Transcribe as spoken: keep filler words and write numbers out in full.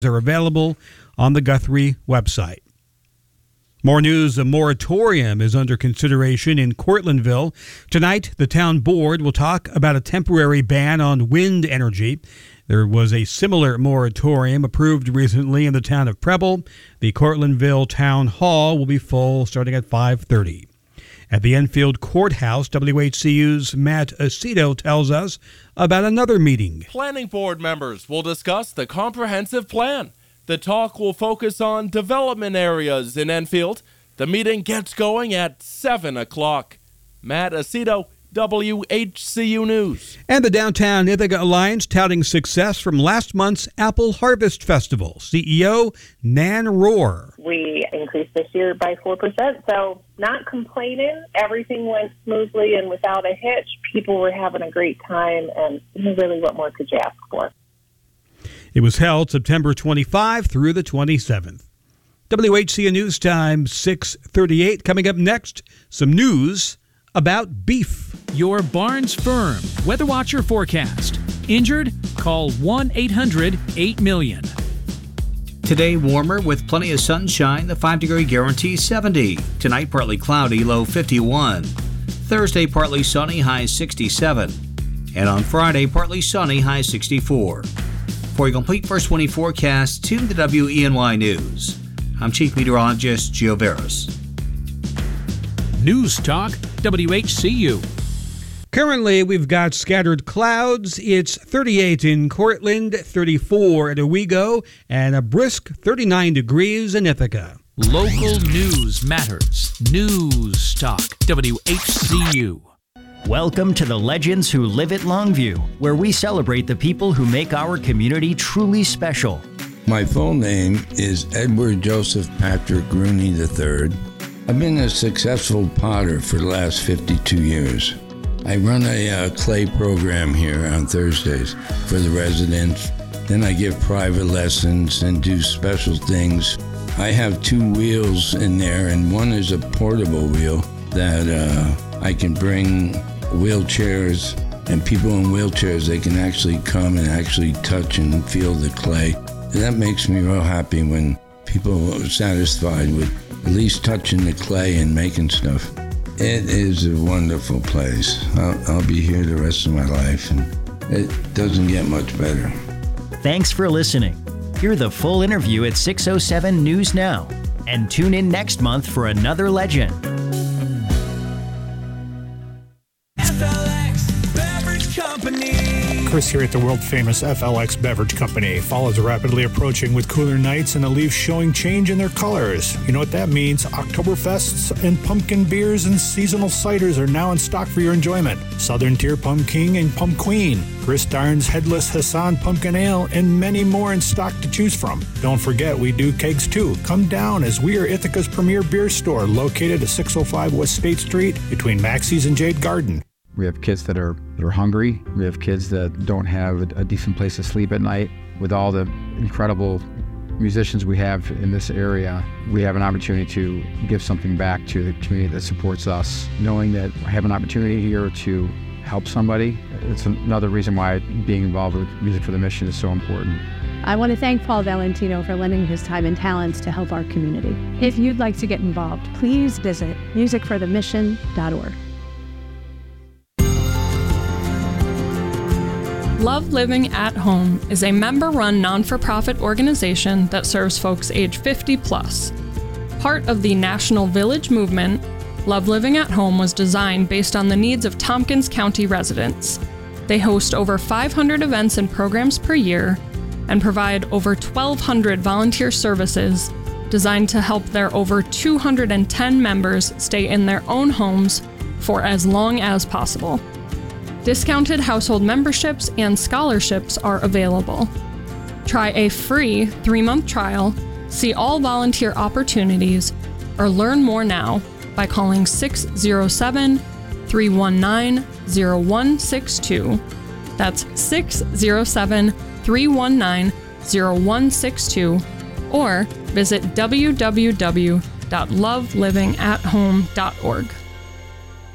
are available on the Guthrie website. More news, a moratorium is under consideration in Cortlandville. Tonight, the town board will talk about a temporary ban on wind energy. There was a similar moratorium approved recently in the town of Preble. The Cortlandville Town Hall will be full starting at five thirty. At the Enfield Courthouse, W H C U's Matt Aceto tells us about another meeting. Planning board members will discuss the comprehensive plan. The talk will focus on development areas in Enfield. The meeting gets going at seven o'clock. Matt Aceto, W H C U News. And the Downtown Ithaca Alliance touting success from last month's Apple Harvest Festival. C E O Nan Rohr. We increased this year by four percent, so not complaining. Everything went smoothly and without a hitch. People were having a great time, and really, what more could you ask for? It was held September twenty-fifth through the twenty-seventh. W H C U News Time, six thirty-eight. Coming up next, some news about beef. Your Barnes Firm Weather Watcher forecast. Injured? Call one eight hundred eight million. Today, warmer with plenty of sunshine. The five-degree guarantee seventy. Tonight, partly cloudy, low fifty-one. Thursday, partly sunny, high sixty-seven. And on Friday, partly sunny, high sixty-four. For a complete first twenty forecast, tune to W E N Y News. I'm Chief Meteorologist Gio Veras. News Talk, W H C U. Currently, we've got scattered clouds. It's thirty-eight in Cortland, thirty-four at Owego, and a brisk thirty-nine degrees in Ithaca. Local news matters. News Talk, W H C U. Welcome to the Legends Who Live at Longview, where we celebrate the people who make our community truly special. My full name is Edward Joseph Patrick Rooney the third. I've been a successful potter for the last fifty-two years. I run a uh, clay program here on Thursdays for the residents. Then I give private lessons and do special things. I have two wheels in there, and one is a portable wheel that uh, I can bring wheelchairs, and people in wheelchairs, they can actually come and actually touch and feel the clay. And that makes me real happy when people are satisfied with at least touching the clay and making stuff. It is a wonderful place. I'll, I'll be here the rest of my life, and it doesn't get much better. Thanks for listening. Hear the full interview at six oh seven News Now, and tune in next month for another legend. Chris here at the world-famous F L X Beverage Company. Fall is rapidly approaching with cooler nights and the leaves showing change in their colors. You know what that means? Oktoberfests and pumpkin beers and seasonal ciders are now in stock for your enjoyment. Southern Tier Pump King and Pump Queen, Chris Darn's Headless Hassan Pumpkin Ale, and many more in stock to choose from. Don't forget, we do kegs too. Come down as we are Ithaca's premier beer store located at six oh five West State Street between Maxie's and Jade Garden. We have kids that are that are hungry. We have kids that don't have a, a decent place to sleep at night. With all the incredible musicians we have in this area, we have an opportunity to give something back to the community that supports us. Knowing that I have an opportunity here to help somebody, it's another reason why being involved with Music for the Mission is so important. I want to thank Paul Valentino for lending his time and talents to help our community. If you'd like to get involved, please visit music for the mission dot org. Love Living at Home is a member-run non-for-profit organization that serves folks age fifty plus. Part of the National Village movement, Love Living at Home was designed based on the needs of Tompkins County residents. They host over five hundred events and programs per year and provide over twelve hundred volunteer services designed to help their over two hundred ten members stay in their own homes for as long as possible. Discounted household memberships and scholarships are available. Try a free three-month trial, see all volunteer opportunities, or learn more now by calling six oh seven, three one nine, oh one six two. That's six oh seven, three one nine, oh one six two, or visit w w w dot love living at home dot org.